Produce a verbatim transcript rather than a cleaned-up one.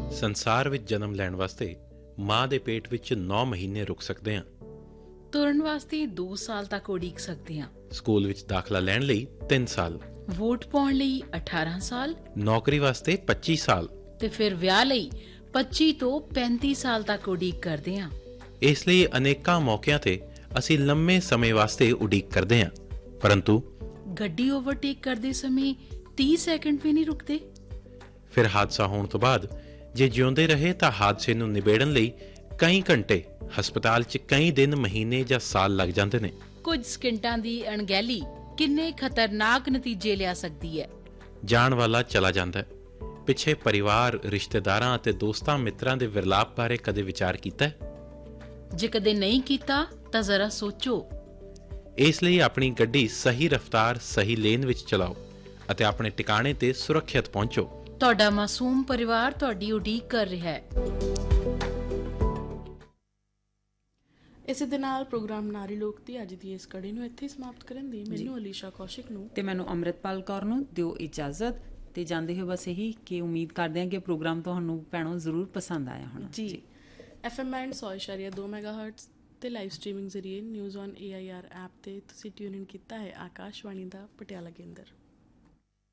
ਸੰਸਾਰ ਵਿੱਚ ਜਨਮ ਲੈਣ ਵਾਸਤੇ ਮਾਂ ਦੇ ਪੇਟ ਵਿੱਚ ਨੌ ਮਹੀਨੇ ਰੁਕ ਸਕਦੇ ਹਾਂ। ਤੁਰਨ ਵਾਸਤੇ ਦੋ ਸਾਲ ਤੱਕ ਉਡੀਕ ਸਕਦੇ ਹਾਂ। ਸਕੂਲ ਵਿੱਚ ਦਾਖਲਾ ਲੈਣ ਲਈ ਤਿੰਨ ਸਾਲ, ਵੋਟ ਪਾਉਣ ਲਈ ਅਠਾਰਾਂ ਸਾਲ, ਨੌਕਰੀ ਵਾਸਤੇ ਪੱਚੀ ਸਾਲ ਤੇ ਫਿਰ ਵਿਆਹ ਲਈ ਪੱਚੀ ਤੋਂ ਪੈਂਤੀ ਸਾਲ ਤੱਕ ਉਡੀਕ ਕਰਦੇ ਹਾਂ। ਇਸ ਲਈ ਅਨੇਕਾਂ ਮੌਕਿਆਂ ਤੇ ਅਸੀਂ ਲੰਮੇ ਸਮੇਂ ਵਾਸਤੇ ਉਡੀਕ ਕਰਦੇ ਹਾਂ, ਪਰੰਤੂ ਗੱਡੀ ਓਵਰਟੇਕ ਕਰਦੇ ਸਮੇਂ ਤੀਹ ਸੈਕਿੰਡ ਵੀ ਨਹੀਂ ਰੁਕਦੇ। ਫਿਰ ਹਾਦਸਾ ਹੋਣ ਤੋਂ ਬਾਅਦ ਜੇ ਜਿਉਂਦੇ ਰਹੇ ਤਾਂ ਹਾਦਸੇ ਨੂੰ ਨਿਬੇੜਨ ਲਈ ਕਈ ਘੰਟੇ, ਹਸਪਤਾਲ 'ਚ ਕਈ ਦਿਨ, ਮਹੀਨੇ ਜਾਂ ਸਾਲ ਲੱਗ ਜਾਂਦੇ ਨੇ। ਕੁਝ ਸਕਿੰਟਾਂ ਦੀ ਅਣਗਹਿਲੀ ਕਿੰਨੇ ਖਤਰਨਾਕ ਨਤੀਜੇ ਲਿਆ ਸਕਦੀ ਹੈ। ਜਾਣ ਵਾਲਾ ਚਲਾ ਜਾਂਦਾ ਹੈ। ਪਿੱਛੇ ਪਰਿਵਾਰ, ਰਿਸ਼ਤੇਦਾਰਾਂ ਅਤੇ ਦੋਸਤਾਂ ਮਿੱਤਰਾਂ ਦੇ ਵਿਰਲਾਪ ਬਾਰੇ ਕਦੇ ਵਿਚਾਰ ਕੀਤਾ ਹੈ? ਜੇ ਕਦੇ ਨਹੀਂ ਕੀਤਾ ਤਾਂ ਜ਼ਰਾ ਸੋਚੋ। ਇਸ ਲਈ ਆਪਣੀ ਗੱਡੀ ਸਹੀ ਰਫ਼ਤਾਰ, ਸਹੀ ਲੇਨ ਵਿੱਚ ਚਲਾਓ ਅਤੇ ਆਪਣੇ ਟਿਕਾਣੇ ਤੇ ਸੁਰੱਖਿਅਤ ਪਹੁੰਚੋ। ਤੁਹਾਡਾ ਮਾਸੂਮ ਪਰਿਵਾਰ ਤੁਹਾਡੀ ਉਡੀਕ ਕਰ ਰਿਹਾ ਹੈ। ਇਸੇ ਦੇ ਨਾਲ ਪ੍ਰੋਗਰਾਮ ਨਾਰੀ ਲੋਕ ਦੀ ਅੱਜ ਦੀ ਇਸ ਕੜੀ ਨੂੰ ਇੱਥੇ ਸਮਾਪਤ ਕਰਨ ਦੀ ਮੈਨੂੰ ਅਲੀਸ਼ਾ ਕੌਸ਼ਿਕ ਨੂੰ ਤੇ ਮੈਨੂੰ ਅੰਮ੍ਰਿਤਪਾਲ ਕੌਰ ਨੂੰ ਦਿਓ ਇਜਾਜ਼ਤ। ਤੇ ਜਾਂਦੇ ਹੋਏ ਬਸ ਇਹੀ ਕਿ ਉਮੀਦ ਕਰਦੇ ਹਾਂ ਕਿ ਪ੍ਰੋਗਰਾਮ ਤੁਹਾਨੂੰ ਭੈਣੋਂ ਜ਼ਰੂਰ ਪਸੰਦ ਆਇਆ ਹੋਣਾ ਜੀ। ਐਫ ਐਮ ਬੈਂਡ ਸੌ ਇਸ਼ਾਰੀਆ ਦੋ ਮੈਗਾ ਹਰਟਜ਼ ਤੇ ਲਾਈਵ ਸਟ੍ਰੀਮਿੰਗ ਜ਼ਰੀਏ news on A I R app ਤੇ ਤੁਸੀਂ ਟਿਊਨ ਇਨ ਕੀਤਾ ਹੈ ਆਕਾਸ਼ਵਾਣੀ ਦਾ ਪਟਿਆਲਾ ਕੇਂਦਰ।